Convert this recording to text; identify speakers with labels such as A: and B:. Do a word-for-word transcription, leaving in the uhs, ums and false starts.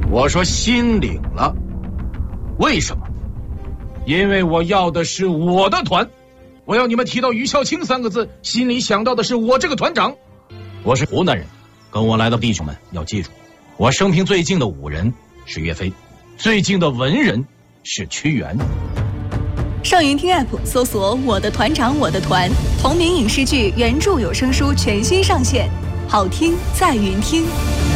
A: 我说心领了。为什么？因为我要的是我的团。我要你们提到于孝卿三个字，心里想到的是我这个团长。我是湖南人，跟我来的弟兄们要记住，我生平最近的武人是岳飞，最近的文人是屈原。
B: 上云听 App 搜索我的团长我的团，同名影视剧原著有声书全新上线，好听在云听。